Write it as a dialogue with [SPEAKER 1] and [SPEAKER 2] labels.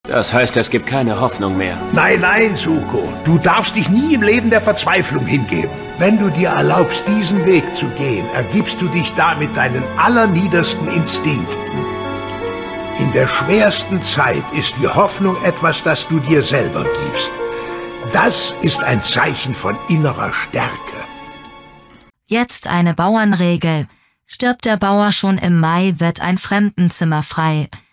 [SPEAKER 1] Das heißt, es gibt keine Hoffnung mehr.
[SPEAKER 2] Nein, nein, Zuko. Du darfst dich nie im Leben der Verzweiflung hingeben. Wenn du dir erlaubst, diesen Weg zu gehen, ergibst du dich damit deinen allerniedersten Instinkten. In der schwersten Zeit ist die Hoffnung etwas, das du dir selber gibst. Das ist ein Zeichen von innerer Stärke.
[SPEAKER 3] Jetzt eine Bauernregel. Stirbt der Bauer schon im Mai, wird ein Fremdenzimmer frei.